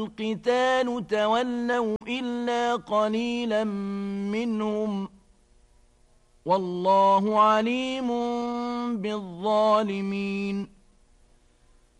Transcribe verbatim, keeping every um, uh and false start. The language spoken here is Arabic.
القتال تولوا إلا قليلا منهم والله عليم بالظالمين